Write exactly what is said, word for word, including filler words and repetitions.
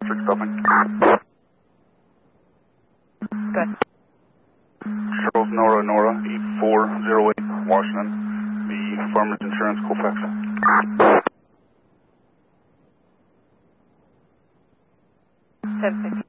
Six stopping. Good. Charles Nora Nora, eight four zero eight, Washington. The Farmers Insurance Colfax. seven six.